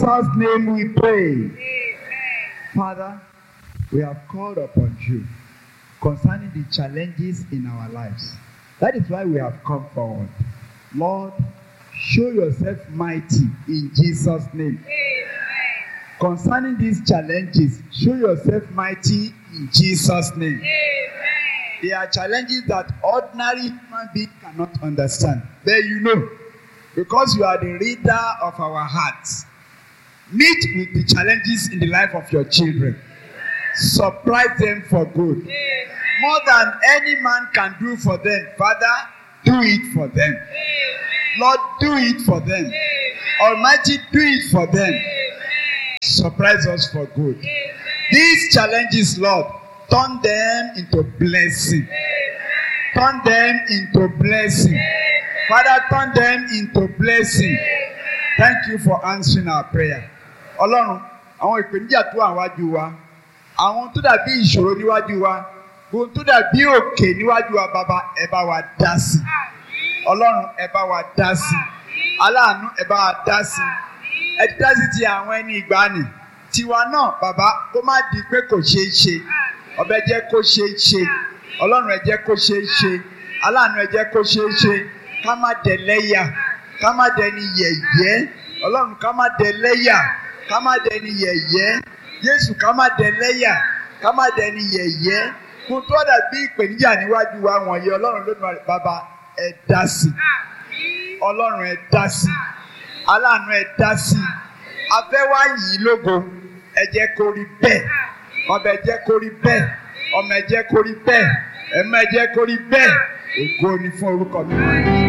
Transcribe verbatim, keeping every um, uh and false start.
Jesus' name we pray. Amen. Father, we have called upon you concerning the challenges in our lives. That is why we have come forward. Lord, show yourself mighty in Jesus' name. Amen. Concerning these challenges, show yourself mighty in Jesus' name. Amen. There are challenges that ordinary human being cannot understand. There you know, because you are the reader of our hearts. Meet with the challenges in the life of your children. Surprise them for good. Amen. More than any man can do for them, Father, do it for them. Amen. Lord, do it for them. Amen. Almighty, do it for them. Amen. Surprise us for good. Amen. These challenges, Lord, turn them into blessing. Turn them into blessing. Father, turn them into blessing. Thank you for answering our prayer. Ọlọ́run, àwọn ìpèníjà tó wà wájú wa, àwọn tó dàbí ìṣòro níwájú wa, ohun tó dàbí òkè níwájú wa, bàbá ẹ bá wa dá sí. Ọlọ́run ẹ bá wa dá sí. Aláàánú ẹ bá wa dá sí. Ẹ ti dá sí ti àwọn ẹni ìgbàanì. Tiwa náà, bàbá, kó má di pé kò ṣeé ṣe. Ọbẹ̀ jẹ́ kó ṣeé ṣe. Ọlọ́run ẹ jẹ́ kó ṣeé ṣe. Aláàánú ẹ jẹ́ kó ṣeé ṣe. Ká má dẹ̀ lẹ́yà. Ká má dẹni yẹ̀yẹ́. Ọlọ́run ká má dẹ̀ lẹ́yà. Ká má dẹni yẹ̀yẹ́. Jésù ká má dẹ̀ lẹ́yà. Ká má dẹni yẹ̀yẹ́. Kò tó dàbí ìpèníjà níwájú wa wọ̀nyí. Ọlọ́run Olódùmarè, bàbá ẹ dá sí. Ọlọ́run ẹ dá sí. Aláàánú ẹ dá sí. A fẹ́ wá yìn lógo. Ẹ jẹ́ kó rí bẹ́ẹ̀. Ọba ẹ jẹ́ kó rí bẹ́ẹ̀. Ọmọ ẹ jẹ́ kó rí bẹ́ẹ̀. Ẹ̀mọ́ ẹ jẹ́ kó rí bẹ́ẹ̀. Ògo ni fún orúkọ mímọ́.